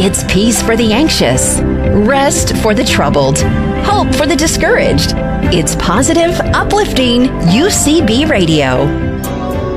It's peace for the anxious, rest for the troubled, hope for the discouraged. It's positive, uplifting UCB Radio.